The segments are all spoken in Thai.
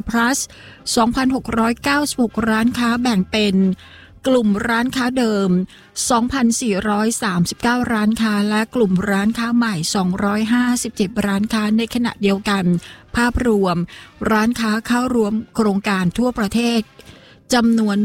plus 2,696 ร้านค้าแบ่งเป็นกลุ่มร้านค้าเดิม 2,439 ร้านค้าและกลุ่มร้านค้าใหม่257ร้านค้าในขณะเดียวกันภาพรวมร้านค้าเข้าร่วมโครงการทั่วประเทศจำนวน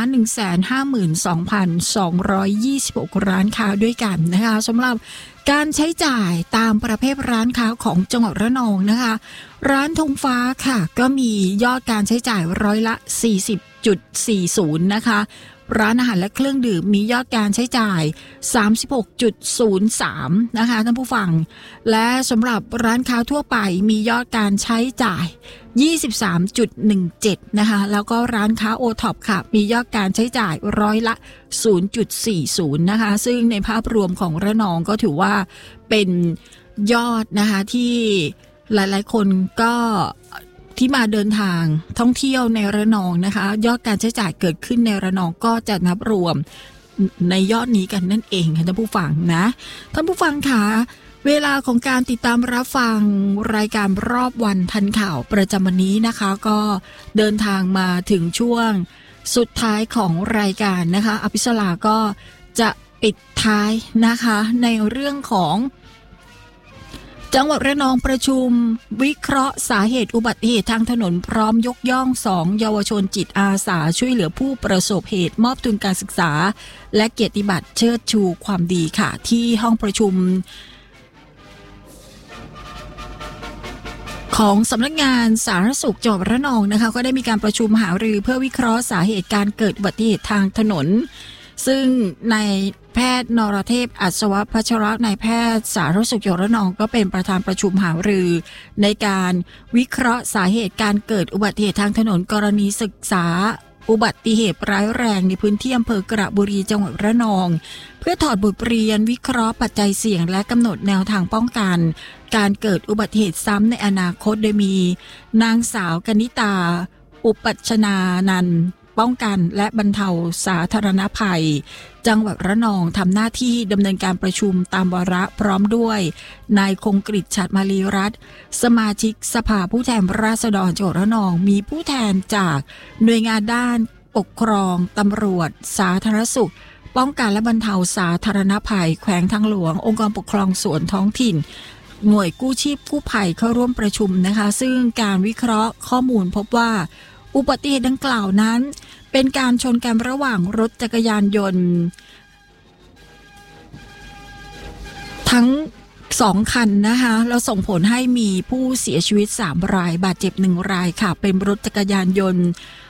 1,152,226 ร้านค้าด้วยกันนะคะสำหรับการใช้จ่ายตามประเภทร้านค้าของจังหวัดระนองนะคะร้านธงฟ้าค่ะก็มียอดการใช้จ่ายร้อยละ 40.40 นะคะร้านอาหารและเครื่องดื่มมียอดการใช้จ่าย 36.03 นะคะท่านผู้ฟังและสำหรับร้านค้าทั่วไปมียอดการใช้จ่าย 23.17 นะคะแล้วก็ร้านค้าโอท็อปค่ะมียอดการใช้จ่ายร้อยละ 0.40 นะคะซึ่งในภาพรวมของระนองก็ถือว่าเป็นยอดนะคะที่หลายๆคนก็ที่มาเดินทางท่องเที่ยวในระนองนะคะยอดการใช้จ่ายเกิดขึ้นในระนองก็จะนับรวมในยอดนี้กันนั่นเองค่ะท่านผู้ฟังนะท่านผู้ฟังค่ะเวลาของการติดตามรับฟังรายการรอบวันทันข่าวประจำวันนี้นะคะก็เดินทางมาถึงช่วงสุดท้ายของรายการนะคะอภิสราก็จะปิดท้ายนะคะในเรื่องของจังหวัดระนองประชุมวิเคราะห์สาเหตุอุบัติเหตุทางถนนพร้อมยกย่อง2เยาวชนจิตอาสาช่วยเหลือผู้ประสบเหตุมอบทุนการศึกษาและเกียรติบัตรเชิดชูความดีค่ะที่ห้องประชุมของสำนักงานสาธารณสุขจังหวัดระนองนะคะก็ได้มีการประชุมหารือเพื่อวิเคราะห์สาเหตุการเกิดอุบัติเหตุทางถนนซึ่งในแพทย์นรเทพอัศวพัชระนายแพทย์สาธารณสุขจังหวัดระนองก็เป็นประธานประชุมหารือในการวิเคราะห์สาเหตุการเกิดอุบัติเหตุทางถนนกรณีศึกษาอุบัติเหตุร้ายแรงในพื้นที่อำเภอกระบุรีจังหวัดระนองเพื่อถอดบทเรียนวิเคราะห์ปัจจัยเสี่ยงและกำหนดแนวทางป้องกันการเกิดอุบัติเหตุซ้ำในอนาคตโดยมีนางสาวกนิตาอุปัชนานันท์ป้องกันและบรรเทาสาธารณภัยจังหวัดระนองทำหน้าที่ดำเนินการประชุมตามวาระพร้อมด้วยนายคงกฤษฉัตรมาลีรัตน์สมาชิกสภาผู้แทนราษฎรจังหวัดระนองมีผู้แทนจากหน่วยงานด้านปกครองตำรวจสาธารณสุขป้องกันและบรรเทาสาธารณภัยแขวงทางหลวงองค์กรปกครองส่วนท้องถิ่นหน่วยกู้ชีพกู้ภัยเข้าร่วมประชุมนะคะซึ่งการวิเคราะห์ข้อมูลพบว่าอุบัติเหตุดังกล่าวนั้นเป็นการชนกันระหว่างรถจักรยานยนต์ทั้ง2คันนะคะแล้วส่งผลให้มีผู้เสียชีวิต3รายบาดเจ็บ1รายค่ะเป็นรถจักรยานยนต์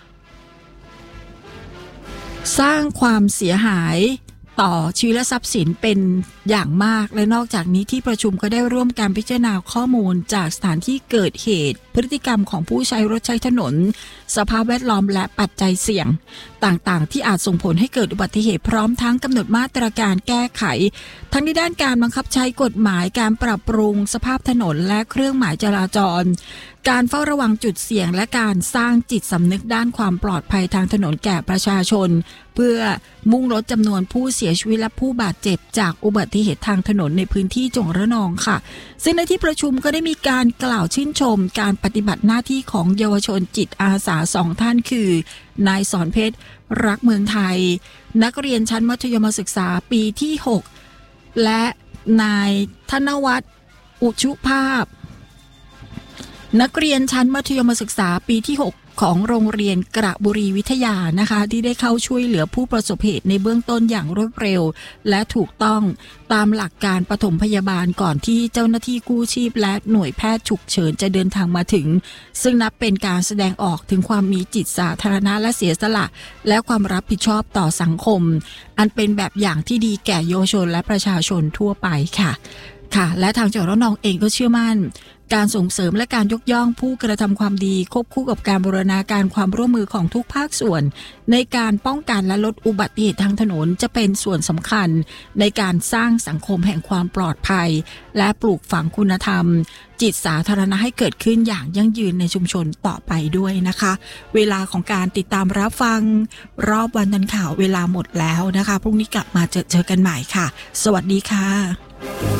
สร้างความเสียหายต่อชีวิตและทรัพย์สินเป็นอย่างมากและนอกจากนี้ที่ประชุมก็ได้ร่วมการพิจารณาข้อมูลจากสถานที่เกิดเหตุพฤติกรรมของผู้ใช้รถใช้ถนนสภาพแวดล้อมและปัจจัยเสี่ยงต่างๆที่อาจส่งผลให้เกิดอุบัติเหตุพร้อมทั้งกำหนดมาตรการแก้ไขทั้งในด้านการบังคับใช้กฎหมายการปรับปรุงสภาพถนนและเครื่องหมายจราจรการเฝ้าระวังจุดเสี่ยงและการสร้างจิตสำนึกด้านความปลอดภัยทางถนนแก่ประชาชนเพื่อมุ่งลดจำนวนผู้เสียชีวิตและผู้บาดเจ็บจากอุบัติเหตุทางถนนในพื้นที่จังหวัดระนองค่ะซึ่งในที่ประชุมก็ได้มีการกล่าวชื่นชมการปฏิบัติหน้าที่ของเยาวชนจิตอาสา2ท่านคือนายสอนเพชรรักเมืองไทยนักเรียนชั้นมัธยมศึกษาปีที่6และนายธนวัฒน์อุชุภาพนักเรียนชั้นมัธยมศึกษาปีที่6ของโรงเรียนกระบุรีวิทยานะคะที่ได้เข้าช่วยเหลือผู้ประสบเหตุในเบื้องต้นอย่างรวดเร็วและถูกต้องตามหลักการปฐมพยาบาลก่อนที่เจ้าหน้าที่กู้ชีพและหน่วยแพทย์ฉุกเฉินจะเดินทางมาถึงซึ่งนับเป็นการแสดงออกถึงความมีจิตสาธารณะและเสียสละและความรับผิดชอบต่อสังคมอันเป็นแบบอย่างที่ดีแก่เยาวชนและประชาชนทั่วไปค่ะและทางจังหวัดระนองเองก็เชื่อมั่นการส่งเสริมและการยกย่องผู้กระทำความดีควบคู่กับการบูรณาการความร่วมมือของทุกภาคส่วนในการป้องกันและลดอุบัติเหตุทางถนนจะเป็นส่วนสำคัญในการสร้างสังคมแห่งความปลอดภัยและปลูกฝังคุณธรรมจิตสาธารณะให้เกิดขึ้นอย่างยั่งยืนในชุมชนต่อไปด้วยนะคะเวลาของการติดตามรับฟังรอบวันทันข่าวเวลาหมดแล้วนะคะพรุ่งนี้กลับมาเจอกันใหม่ค่ะสวัสดีค่ะ